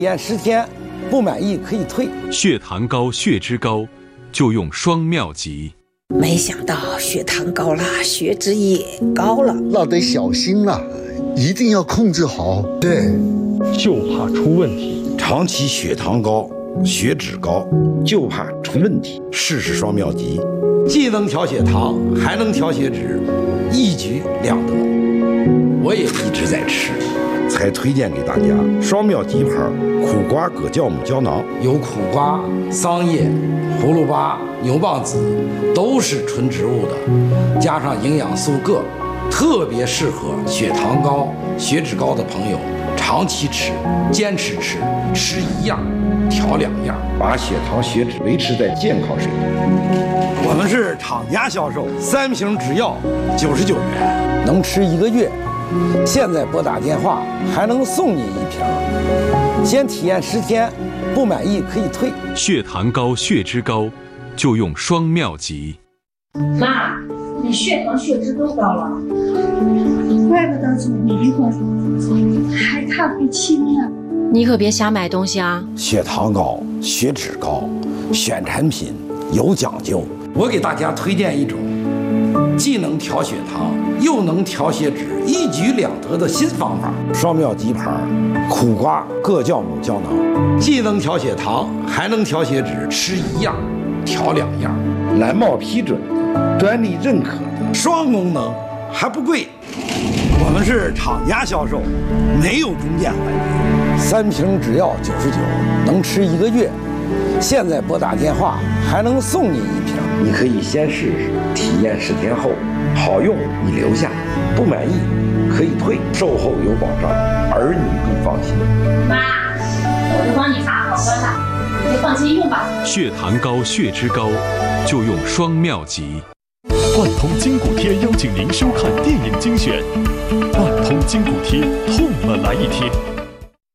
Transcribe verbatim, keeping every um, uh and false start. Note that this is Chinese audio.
验十天，不满意可以退。 血糖高、血脂高，就用双妙吉。 没想到血糖高了，血脂也高了， 那得小心了，一定要控制好。 对， 就怕出问题。 长期血糖高、血脂高，就怕出问题。试试双妙吉， 既能调血糖，还能调血脂，一举两得。我也一直在吃， 才推荐给大家双妙吉牌苦瓜葛酵母胶囊， 有苦瓜、桑叶、葫芦巴、牛蒡子，都是纯植物的，加上营养素铬，特别适合血糖高、血脂高的朋友长期吃，坚持吃，吃一样调两样， 把血糖血脂维持在健康水平。 我们是厂家销售，三瓶只要九十九元，能吃一个月。现在拨打电话还能送您一瓶，先体验十天，不满意可以退。 血糖高、血脂高，就用双妙吉。 妈，你血糖血脂都高了， 怪不得总迷糊，还看不清呢。 你可别瞎买东西啊！ 血糖高、血脂高，选产品有讲究。我给大家推荐一种既能调血糖又能调血脂，一举两得的新方法——双妙吉牌苦瓜葛酵母胶囊，既能调血糖，还能调血脂，吃一样调两样。 蓝茂批准的，专利认可的， 双功能还不贵。我们是厂家销售，没有中间环节，三瓶只要九十九，能吃一个月。现在拨打电话还能送您一瓶， 你可以先试试，体验十天后好用你留下，不满意可以退，售后有保障，儿女更放心。 妈，我就帮你查好端了，你就放心用吧。 血糖高、血脂高，就用双妙吉。 万通筋骨贴邀请您收看电影精选，万通筋骨贴，痛了来一贴。